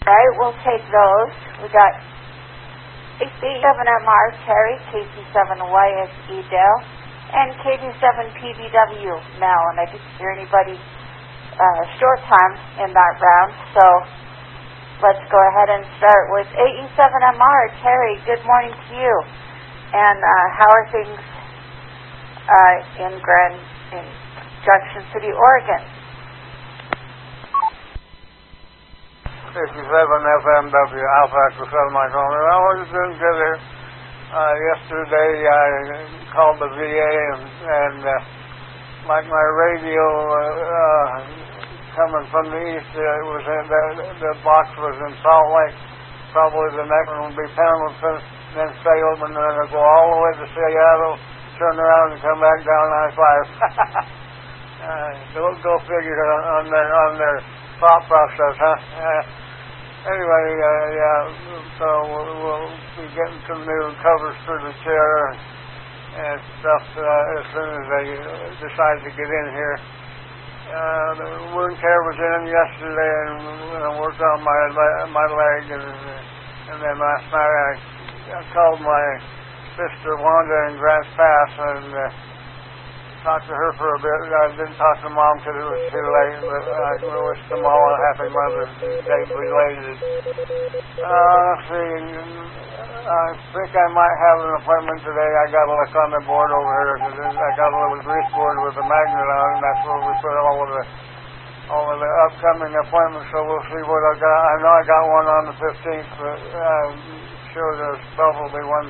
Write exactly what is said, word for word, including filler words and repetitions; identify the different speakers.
Speaker 1: Right, we'll take those. We got K C seven M R Terry, K C seven Y S E Dale, and K D seven P B W Mel. And I didn't hear anybody uh, short time in that round, so let's go ahead and start with A E seven M R Terry. Good morning to you. And uh, how are things uh, in Grand in Junction City, Oregon?
Speaker 2: fifty-seven F M W Alpha Echo seven Mike Roman. I was doing good here. Uh, yesterday I called the V A and, and uh, like my radio uh, uh, coming from the east, uh, it was in the, the box was in Salt Lake. Probably the next one would be Pendleton, then Salem, and then it'll go all the way to Seattle, turn around and come back down I five. uh, don't go figure on, on their on their thought process, huh? Uh, Anyway, uh, yeah, so we'll, we'll be getting some new covers for the chair and stuff uh, as soon as they decide to get in here. Uh, the wound care was in yesterday and I worked on my my leg, and and then last night I, I called my sister Wanda in Grants Pass and uh, talked to her for a bit. I didn't talk to Mom because it was too late, but I wish them all a happy Mother's Day belated. Uh, let's see, I think I might have an appointment today. I got to look on the board over here because I got a little grease board with a magnet on it, and that's where we put all of the all of the upcoming appointments. So we'll see what I got. I know I got one on the fifteenth, but I'm sure there's probably one